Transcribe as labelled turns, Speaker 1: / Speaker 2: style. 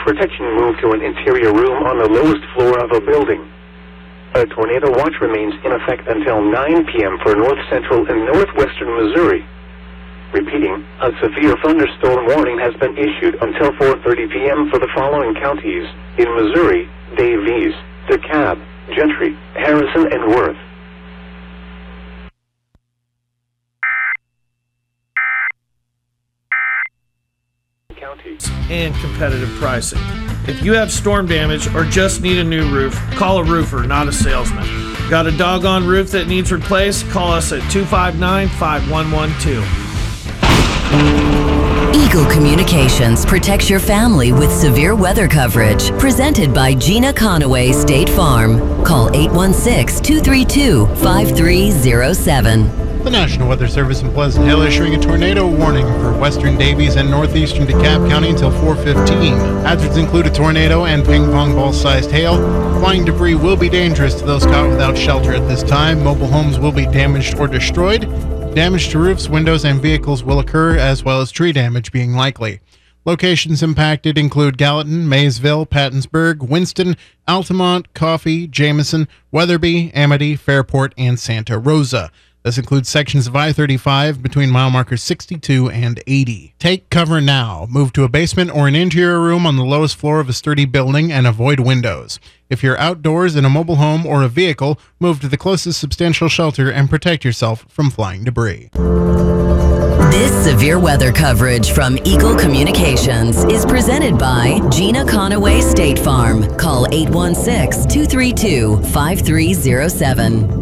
Speaker 1: protection moved to an interior room on the lowest floor of a building. A tornado watch remains in effect until 9 p.m. for north central and northwestern Missouri. Repeating, a severe thunderstorm warning has been issued until 4:30 p.m. for the following counties in Missouri: Davies, DeKalb, Gentry, Harrison, and Worth.
Speaker 2: And competitive pricing. If you have storm damage or just need a new roof, call a roofer, not a salesman. Got a doggone roof that needs replaced? Call us at 259-5112.
Speaker 3: Eagle Communications protects your family with severe weather coverage. Presented by Gina Conaway State Farm. Call 816-232-5307.
Speaker 4: The National Weather Service in Pleasant Hill issuing a tornado warning for western Davies and northeastern DeKalb County until 4:15. Hazards include a tornado and ping-pong ball-sized hail. Flying debris will be dangerous to those caught without shelter at this time. Mobile homes will be damaged or destroyed. Damage to roofs, windows, and vehicles will occur, as well as tree damage being likely. Locations impacted include Gallatin, Maysville, Pattonsburg, Winston, Altamont, Coffee, Jameson, Weatherby, Amity, Fairport, and Santa Rosa. This includes sections of I-35 between mile markers 62 and 80. Take cover now. Move to a basement or an interior room on the lowest floor of a sturdy building and avoid windows. If you're outdoors in a mobile home or a vehicle, move to the closest substantial shelter and protect yourself from flying debris.
Speaker 3: This severe weather coverage from Eagle Communications is presented by Gina Conaway State Farm. Call 816-232-5307.